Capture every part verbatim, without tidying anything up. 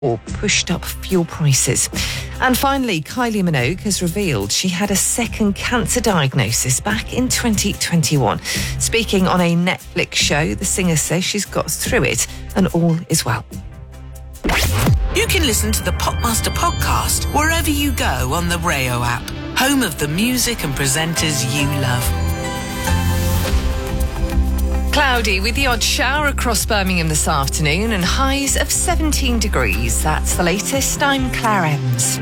or pushed up fuel prices. And finally, Kylie Minogue has revealed she had a second cancer diagnosis back in twenty twenty-one. Speaking on a Netflix show, the singer says she's got through it and all is well. You can listen to the Popmaster podcast wherever you go on the Rayo app, home of the music and presenters you love. Cloudy with the odd shower across Birmingham this afternoon and highs of seventeen degrees. That's the latest. I'm Claire Ems.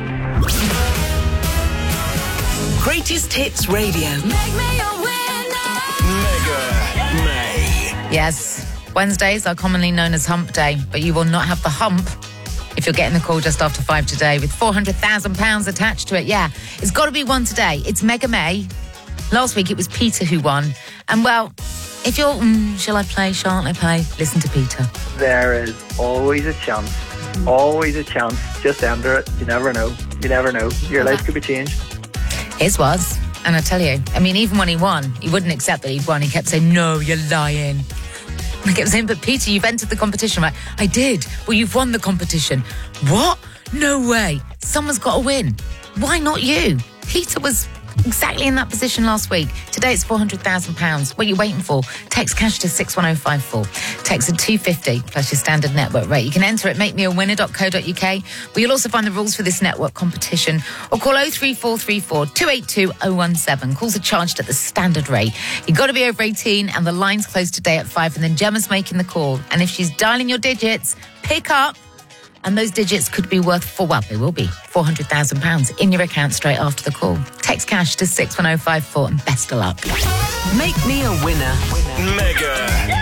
Greatest Hits Radio. Make me a winner. Mega May. Yes, Wednesdays are commonly known as Hump Day, but you will not have the hump if you're getting the call just after five today with four hundred thousand pounds attached to it. Yeah, it's got to be one today. It's Mega May. Last week it was Peter who won. And well, if you're, mm, shall I play, shan't I play? Listen to Peter. There is always a chance, always a chance. Just enter it. You never know. You never know. Your life could be changed. His was. And I tell you, I mean, even when he won, he wouldn't accept that he'd won. He kept saying, no, you're lying. I kept saying, but Peter, you've entered the competition. Right? I did. Well, you've won the competition. What? No way. Someone's got to win. Why not you? Peter was exactly in that position last week. Today it's four hundred thousand pounds. What are you waiting for? Text cash to six one oh five four. Text at two fifty plus your standard network rate. You can enter at make me a winner dot co dot uk, where you'll also find the rules for this network competition, or call oh three four three four, two eight two, oh one seven. Calls are charged at the standard rate. You've got to be over eighteen, and the line's closed today at five, and then Gemma's making the call. And if she's dialing your digits, pick up. And those digits could be worth, for, well, they will be, four hundred thousand pounds in your account straight after the call. Text cash to six one oh five four and best of luck. Make me a winner. Mega